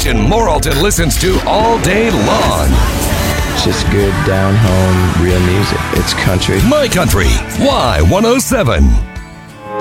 station Moralton listens to all day long. It's just good, down home, real music. It's country. My Country, Y107.